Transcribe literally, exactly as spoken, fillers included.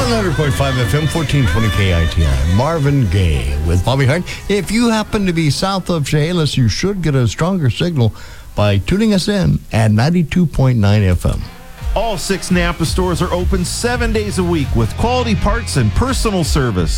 one hundred point five F M, fourteen twenty K I T I. Marvin Gaye with Bobby Hart. If you happen to be south of Chehalis, you should get a stronger signal by tuning us in at ninety-two point nine F M. All six Napa stores are open seven days a week with quality parts and personal service.